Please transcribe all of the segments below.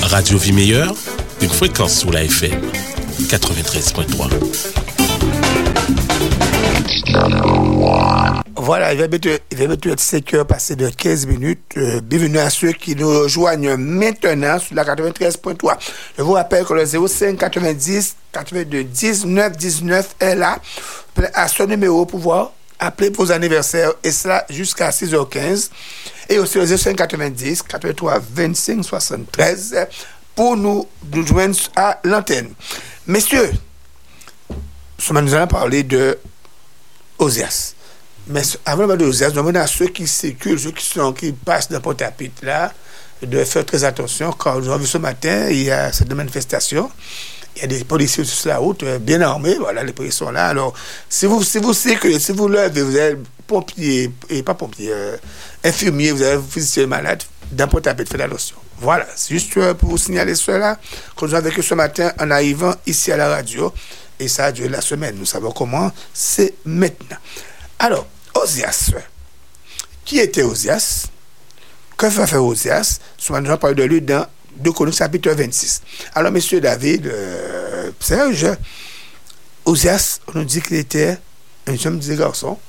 Radio Vie Meilleure, une fréquence sous la FM 93.3. Voilà, il va bientôt être 5 heures passées de 15 minutes. Bienvenue à ceux qui nous rejoignent maintenant sur la 93.3. Je vous rappelle que le 05 90 82 19 19 est là. À ce numéro, pour pouvoir appeler pour vos anniversaires, et cela jusqu'à 6h15. Et aussi le 05 90 83 25 73 pour nous joindre à l'antenne. Messieurs, nous allons parler de Ozias. Mais avant de parler d'Ozias, nous demandons à ceux qui circulent, qui passent dans Port-à-Pitre là, de faire très attention. Quand nous avons vu ce matin, il y a cette manifestation. Il y a des policiers sur la route, bien armés. Voilà, les policiers sont là. Alors, si vous circulez, si vous levez, vous êtes pompier, et pas pompier, infirmier, vous êtes physicien malade, dans Port-à-Pitre, faites attention. Voilà, c'est juste pour vous signaler cela, que nous avons vécu ce matin en arrivant ici à la radio. Et ça a duré la semaine. Nous savons comment c'est maintenant. Alors, Ozias. Qui était Ozias? Que va faire Ozias? Souvent, nous allons parler de lui dans 2 Chroniques, chapitre 26. Alors, monsieur David, Serge, Ozias, on nous dit qu'il était un jeune petit garçon.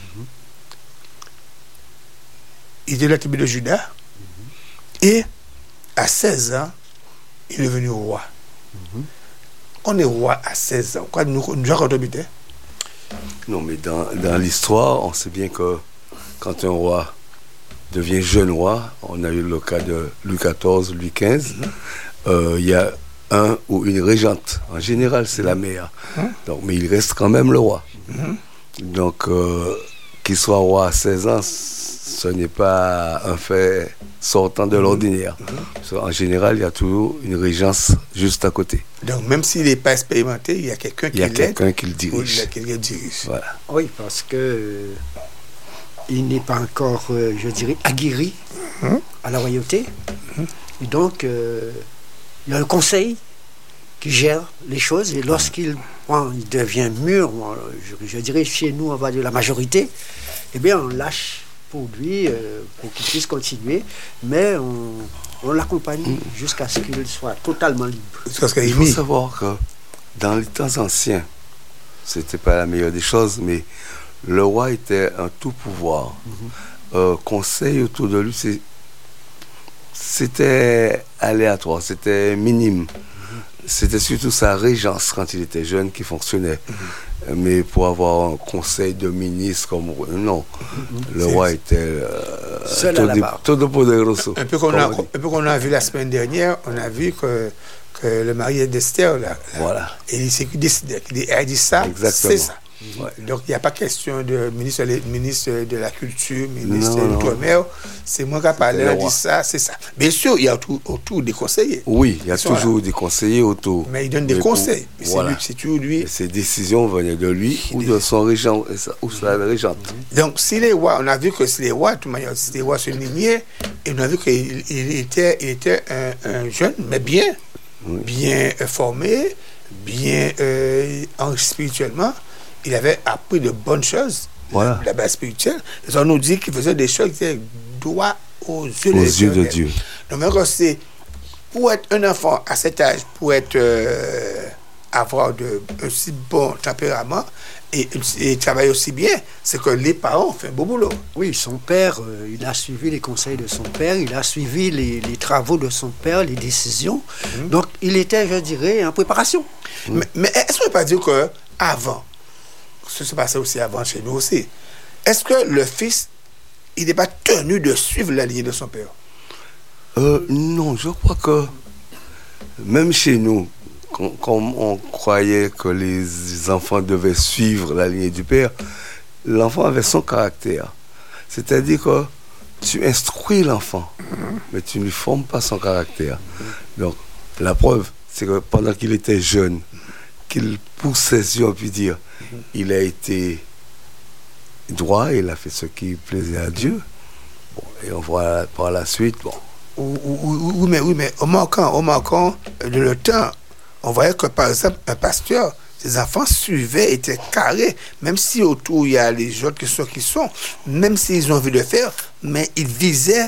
Il était de la tribu de Juda. Et à 16 ans, il est devenu roi. On est roi à 16 ans. Quoi, nous racontons? Non, mais dans l'histoire, on sait bien que quand un roi devient jeune roi, on a eu le cas de Louis XIV, Louis XV, il y a un ou une régente. En général, c'est la mère. Donc, mais il reste quand même le roi. Donc, qu'il soit roi à 16 ans, ce n'est pas un fait sortant de l'ordinaire. En général, il y a toujours une régence juste à côté. Donc, même s'il n'est pas expérimenté, il y a quelqu'un qui le dirige. Voilà. Oui, parce que il n'est pas encore, je dirais, aguerri à la royauté. Et donc, il y a un conseil qui gère les choses. Et lorsqu'il il devient mûr, je dirais, chez nous, on va dire la majorité, eh bien, on lâche pour lui, pour qu'il puisse continuer, mais on l'accompagne jusqu'à ce qu'il soit totalement libre. Il faut savoir que dans les temps anciens, c'était pas la meilleure des choses, mais le roi était un tout pouvoir. Conseil autour de lui, c'était aléatoire, c'était minime. C'était surtout sa régence quand il était jeune qui fonctionnait. Mais pour avoir un conseil de ministre comme... Non, le roi était... seul à la barre. Un peu qu'on a vu la semaine dernière, on a vu que le mari d'Esther, là, voilà. Et il s'est décidé, il a dit ça, exactement. C'est ça. Ouais. Donc, il n'y a pas question de ministre de la Culture, ministre de l'Outre-mer. C'est moi qui ai parlé, il a dit ça, c'est ça. Bien sûr, il y a autour des conseillers. Oui, il y a toujours des conseillers autour. Mais il donne des conseils. Mais voilà. C'est toujours lui. Et ces décisions venaient de lui ou de son régent, ou sa régente. Donc, si les rois, on a vu que si les rois, de toute manière, si les rois se lignaient, et on a vu qu'il était un jeune, mais bien formé, bien spirituellement. Il avait appris de bonnes choses, la base spirituelle. Et on nous dit qu'il faisait des choses qui étaient droits aux yeux de Dieu. Donc, même c'est pour être un enfant à cet âge, pour avoir un si bon tempérament et travailler aussi bien, c'est que les parents ont fait un beau boulot. Oui, son père, il a suivi les conseils de son père, il a suivi les travaux de son père, les décisions. Donc, il était, je dirais, en préparation. Mais est-ce qu'on ne peut pas dire qu'avant, ça se passait aussi avant chez nous aussi. Est-ce que le fils, il n'est pas tenu de suivre la lignée de son père? Non, je crois que même chez nous, comme on croyait que les enfants devaient suivre la lignée du père, l'enfant avait son caractère. C'est-à-dire que tu instruis l'enfant, mais tu ne lui formes pas son caractère. Donc, la preuve, c'est que pendant qu'il était jeune, qu'il pousse ses yeux, on peut dire, il a été droit, il a fait ce qui plaisait à Dieu. Bon, et on voit par la suite, Oui, mais au manquant de le temps, on voyait que, par exemple, un pasteur, ses enfants suivaient, étaient carrés, même si autour il y a les autres qui sont, même s'ils ont envie de faire, mais ils visaient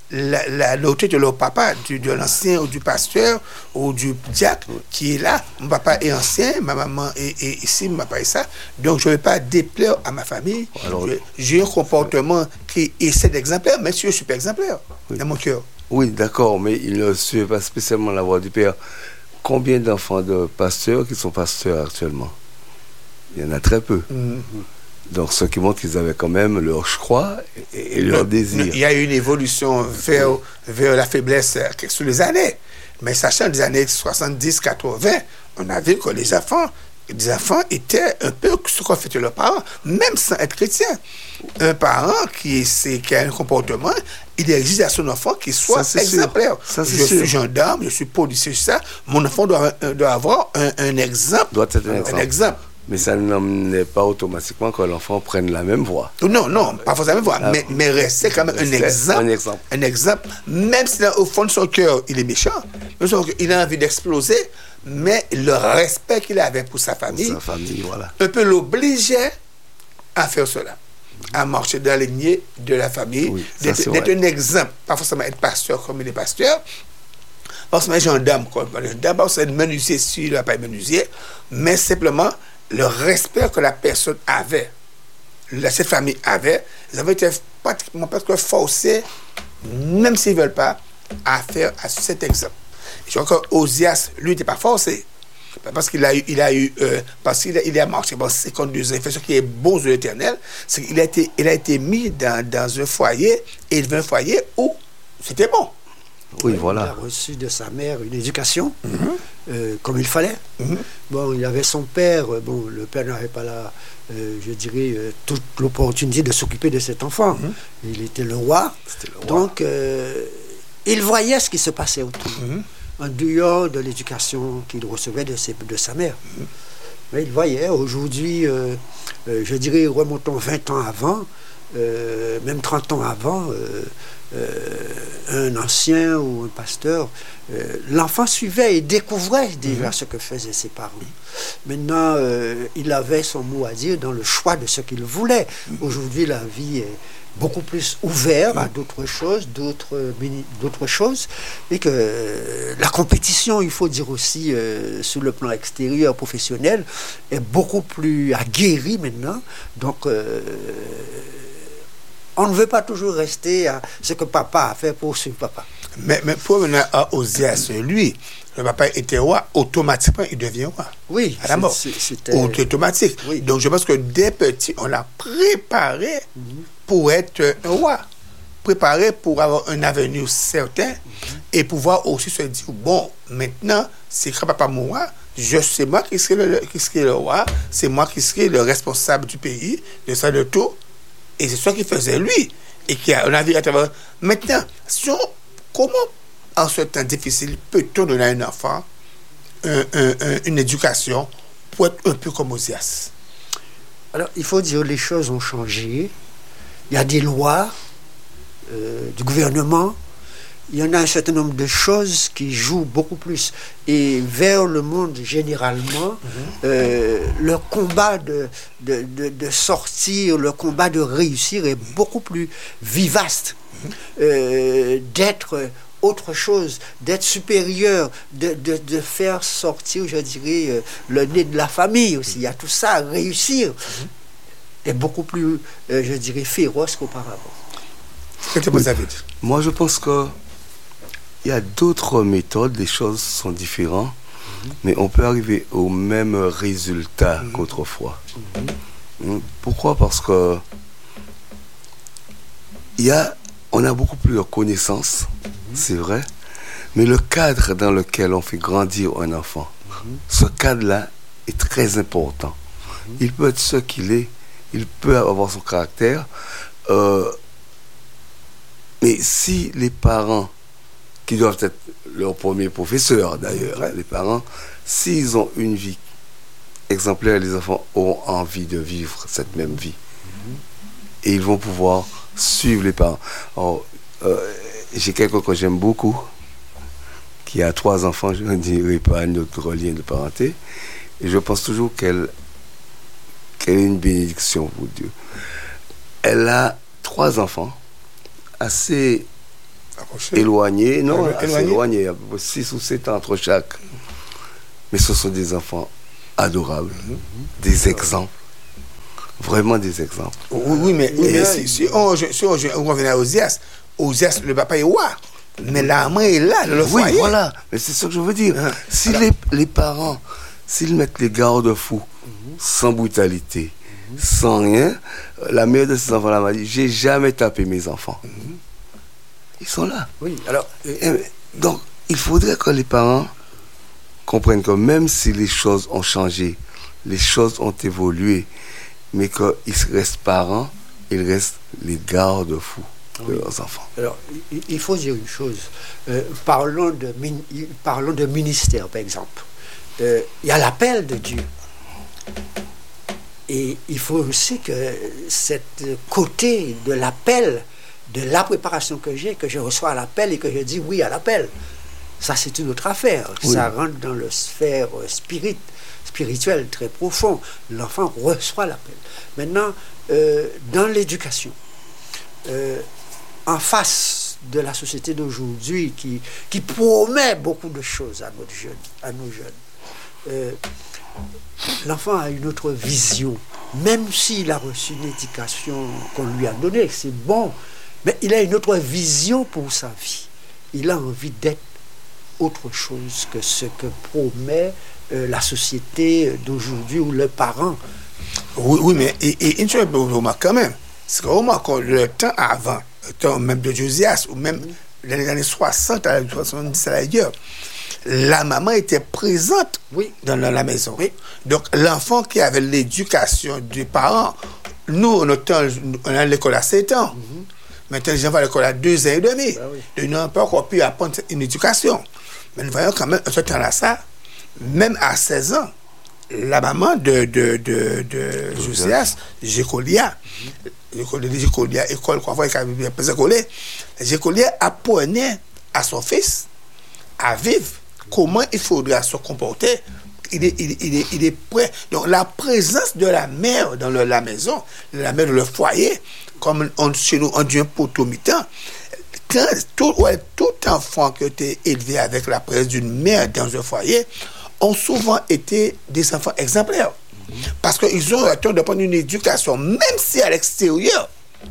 l'autorité de leur papa, de l'ancien ou du pasteur ou du diacre qui est là. Mon papa est ancien, ma maman est ici, mon papa est ça. Donc, je ne vais pas déplaire à ma famille. Alors, j'ai un comportement qui essaie d'exemplaire, mais je suis pas exemplaire dans mon cœur. Oui, d'accord, mais il ne suit pas spécialement la voie du Père. Combien d'enfants de pasteurs qui sont pasteurs actuellement? Il y en a très peu. Donc, ce qui montre qu'ils avaient quand même leur croix et leur désir. Il y a eu une évolution vers la faiblesse sur les années. Mais sachant des années 70, 80, on a vu que les enfants étaient un peu ce qu'ont fait leurs parents, même sans être chrétien. Un parent qui a un comportement, il exige à son enfant qu'il soit exemplaire. Je suis gendarme, je suis policier, ça. Mon enfant doit avoir un exemple. Doit être un exemple. Mais ça n'emmenait pas automatiquement que l'enfant prenne la même voie. Non, pas forcément la même voie, mais rester quand même un exemple. Même si au fond de son cœur, il est méchant, il a envie d'exploser, mais le respect qu'il avait pour sa famille, voilà. Un peu l'obligeait à faire cela, à marcher dans la lignée de la famille, d'être un exemple, pas forcément être pasteur comme il est pasteur, pas forcément gendarme, pas forcément menuisier s'il n'a pas menuisier, mais simplement le respect que la personne avait, cette famille avait, ils avaient été pratiquement presque même s'ils ne veulent pas, à faire à cet exemple. Je crois qu'Osias, lui, n'était pas forcé. Parce qu'il a marché 52 ans, il fait ce qui est bon de l'Éternel, c'est qu'il a été mis dans un foyer, et il veut un foyer où c'était bon. Oui, voilà. Il a reçu de sa mère une éducation, comme il fallait. Bon, il avait son père. Bon, le père n'avait pas toute l'opportunité de s'occuper de cet enfant. Il était le roi. Donc, il voyait ce qui se passait autour, en dehors de l'éducation qu'il recevait de sa mère. Mais il voyait, aujourd'hui, remontons 20 ans avant, même 30 ans avant, un ancien ou un pasteur, l'enfant suivait et découvrait déjà ce que faisaient ses parents. Maintenant, il avait son mot à dire dans le choix de ce qu'il voulait. Aujourd'hui, la vie est beaucoup plus ouverte à d'autres choses, et que la compétition, il faut dire aussi, sur le plan extérieur, professionnel, est beaucoup plus aguerrie maintenant. Donc, on ne veut pas toujours rester à ce que papa a fait pour suivre papa. Mais pour venir à Osias, lui, le papa était roi, automatiquement il devient roi. Oui, à la mort. C'était automatique. Oui. Donc je pense que dès petit, on l'a préparé pour être un roi. Préparé pour avoir un avenir certain et pouvoir aussi se dire, bon, maintenant, c'est que papa mon roi, c'est moi qui serai le roi, c'est moi qui serai le responsable du pays, de ça, de tout. Et c'est ça qu'il faisait lui. Et qui a un avis à travers. Maintenant, comment, en ce temps difficile, peut-on donner à un enfant une éducation pour être un peu comme Osias? Alors, il faut dire que les choses ont changé. Il y a des lois du gouvernement. Il y en a un certain nombre de choses qui jouent beaucoup plus. Et vers le monde, généralement, le combat de sortir, le combat de réussir est beaucoup plus vivace. D'être autre chose, d'être supérieur, de faire sortir, je dirais, le nez de la famille aussi. Il y a tout ça, réussir est beaucoup plus, je dirais, féroce qu'auparavant. Qu'est-ce que vous avez dit? Moi, je pense que il y a d'autres méthodes, les choses sont différentes, mais on peut arriver au même résultat qu'autrefois. Pourquoi? Parce que on a beaucoup plus de connaissances, c'est vrai, mais le cadre dans lequel on fait grandir un enfant, ce cadre-là est très important. Il peut être ce qu'il est, il peut avoir son caractère, mais si les parents, qui doivent être leurs premiers professeurs d'ailleurs, les parents, s'ils ont une vie exemplaire, les enfants auront envie de vivre cette même vie. Et ils vont pouvoir suivre les parents. Alors, j'ai quelqu'un que j'aime beaucoup, qui a 3 enfants, je ne dirai pas notre lien de parenté, et je pense toujours qu'elle est une bénédiction pour Dieu. Elle a 3 enfants, assez éloignés, non, assez Éloignés. éloignés, à peu près 6 ou 7 ans entre chaque. Mais ce sont des enfants adorables, des exemples, vraiment des exemples. Oui, mais si on revient à Osias, le papa est roi, mais la main est là, dans le Oui, foyer. voilà, mais c'est ce que je veux dire. Si les parents, s'ils mettent les garde-fous, sans brutalité, sans rien, la mère de ces enfants-là m'a dit, j'ai jamais tapé mes enfants. Ils sont là. Oui, alors, Donc, il faudrait que les parents comprennent que même si les choses ont changé, les choses ont évolué, mais qu'ils restent parents, ils restent les garde-fous de leurs enfants. alors, il faut dire une chose. Parlons de ministère, par exemple. Il y a l'appel de Dieu. Et il faut aussi que cette côté de l'appel, de la préparation que j'ai, que je reçois l'appel et que je dis oui à l'appel, ça c'est une autre affaire. Oui. Ça rentre dans le sphère spirituelle très profond. L'enfant reçoit l'appel. Maintenant, dans l'éducation, en face de la société d'aujourd'hui qui promet beaucoup de choses à nos jeunes, l'enfant a une autre vision, même s'il a reçu une éducation qu'on lui a donnée, c'est bon, mais il a une autre vision pour sa vie. Il a envie d'être autre chose que ce que promet la société d'aujourd'hui ou les parents. Oui, mais et une chose quand même, c'est que le temps avant, le temps même de Josias, ou même dans les années 60 à 70 à l'ailleurs, la maman était présente dans la maison. Oui. Donc, l'enfant qui avait l'éducation du parent, nous, on a l'école à 7 ans. Maintenant, les gens vont à l'école à 2 ans et demi. Oui. Ils n'ont pas encore pu apprendre une éducation. Mais nous voyons quand même, en ce temps-là, ça, même à 16 ans, la maman de Josias, Gécolia, école qu'on voit Gécolia apprenait à son fils à vivre comment il faudra se comporter. Il est prêt. Donc la présence de la mère dans la maison, la mère dans le foyer, comme chez nous on dit un potomitan, tout enfant qui a été élevé avec la présence d'une mère dans un foyer ont souvent été des enfants exemplaires. Parce qu'ils ont le temps de prendre une éducation, même si à l'extérieur,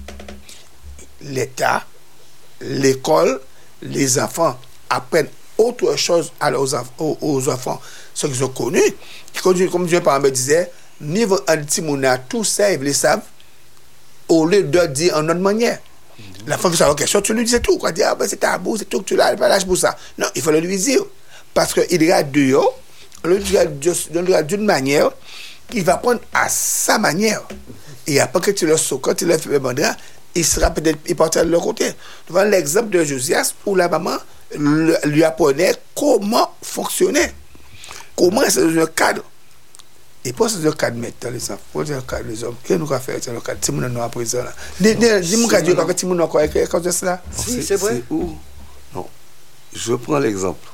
l'État, l'école, les enfants apprennent autre chose aux enfants, ceux qu'ils ont connus. Comme Dieu par exemple disait, niveau anti-mouna, tout ça, ils le savent, au lieu de dire en autre manière. La femme veut savoir quelque chose, tu lui dis tout. Quoi. Dire, c'est tabou, c'est tout, tu l'as pas lâche pour ça. Non, il faut le lui dire. Parce qu'il regarde dehors, on le regarde d'une manière, il va prendre à sa manière. Et après que tu le sauves, quand tu le fais bandera, il sera peut-être, il partira de l'autre côté. Devant l'exemple de Josias, où la maman lui apprenait comment fonctionner. Comment c'est dans un cadre. Et pas c'est dans le cadre maintenant, les enfants. Pas dans le cadre des hommes. Qu'est-ce que nous avons fait dans le cadre? Si nous sommes à présent là. Dis-moi Dieu, quand tu nous as écrit comme ça. Si, c'est vrai. C'est où? Non. Je prends l'exemple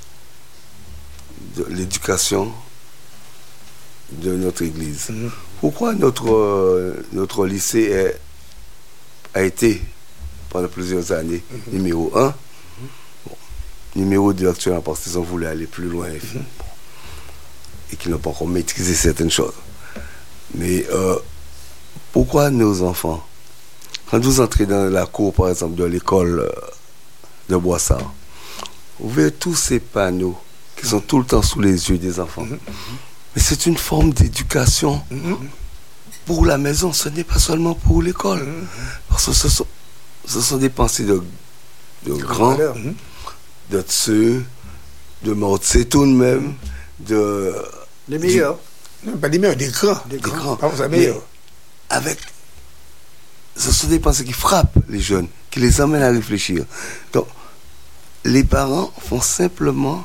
de l'éducation de notre église. Pourquoi notre lycée a été, pendant plusieurs années, numéro 1, numéro 2 actuellement, parce qu'ils ont voulu aller plus loin et qu'ils n'ont pas encore maîtrisé certaines choses. Mais pourquoi nos enfants, quand vous entrez dans la cour, par exemple, de l'école de Boissard, vous voyez tous ces panneaux qui sont tout le temps sous les yeux des enfants. Mais c'est une forme d'éducation pour la maison, ce n'est pas seulement pour l'école. Parce que ce sont des pensées de grands, de Tseu, de Mao Tse-tung même, de... Les meilleurs. Non, pas des meilleurs, des grands. Des grands. Pas vous meilleurs. Ce sont des pensées qui frappent les jeunes, qui les amènent à réfléchir. Donc, les parents font simplement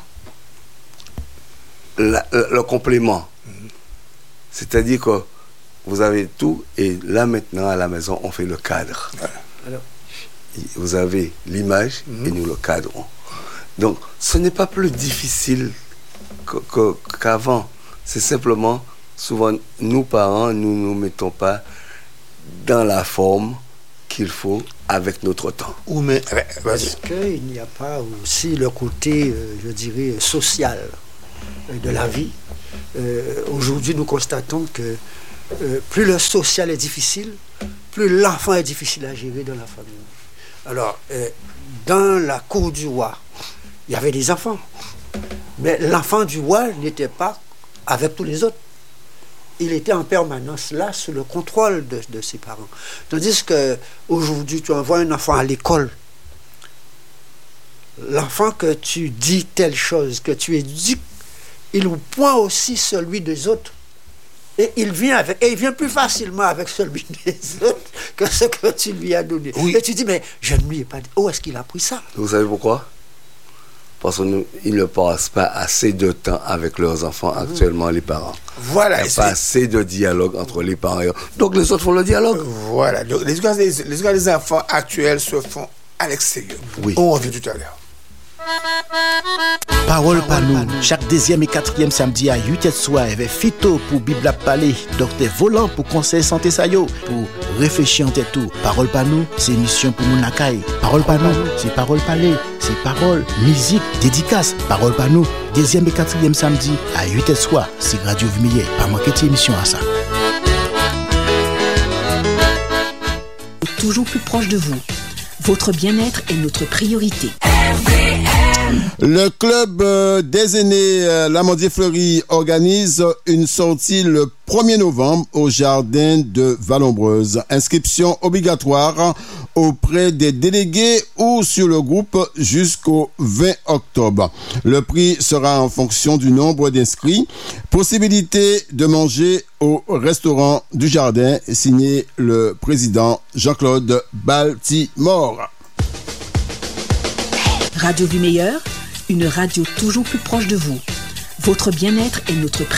le complément. C'est-à-dire que vous avez tout, et là maintenant, à la maison, on fait le cadre. Alors, vous avez l'image, et nous le cadrons. Donc, ce n'est pas plus difficile qu'avant. C'est simplement, souvent, nous parents, nous ne nous mettons pas dans la forme qu'il faut avec notre temps. Ou mais, vas-y. Est-ce qu'il n'y a pas aussi le côté, je dirais, social de la vie? Aujourd'hui, nous constatons que plus le social est difficile, plus l'enfant est difficile à gérer dans la famille. Alors, dans la cour du roi, il y avait des enfants. Mais l'enfant du roi n'était pas avec tous les autres. Il était en permanence là, sous le contrôle de ses parents. Tandis qu'aujourd'hui, tu envoies un enfant à l'école. L'enfant que tu dis telle chose, que tu éduques, il point aussi celui des autres. Et il vient plus facilement avec celui des autres que ce que tu lui as donné. Oui. Et tu dis, mais je ne lui ai pas dit. Où est-ce qu'il a appris ça? Vous savez pourquoi? Parce qu'ils ne passent pas assez de temps avec leurs enfants actuellement, les parents. Voilà. Il n'y a pas assez de dialogue entre les parents. Donc les autres font le dialogue. Voilà. Donc, les des enfants actuels se font à l'extérieur. Oui. On revient tout à l'heure. Parole par nous, chaque deuxième et quatrième samedi à 8h soir avec Fito pour Bible à parler, docteur Volant pour conseil santé sayo, pour réfléchir en tête tout. Parole par nous, c'est émission pour mon accueil. Parole par nous, c'est parole parler, c'est parole, musique, dédicace. Parole par nous, deuxième et quatrième samedi à 8h soir, c'est Radio Vimeye. Pas manquer cette émission à ça. Toujours plus proche de vous. Votre bien-être est notre priorité. Le club des aînés L'Amandier-Fleury organise une sortie le 1er novembre au jardin de Vallombreuse. Inscription obligatoire auprès des délégués ou sur le groupe jusqu'au 20 octobre. Le prix sera en fonction du nombre d'inscrits. Possibilité de manger au restaurant du jardin, signé le président Jean-Claude Baltimore. Radio Vimeye, une radio toujours plus proche de vous. Votre bien-être est notre priorité.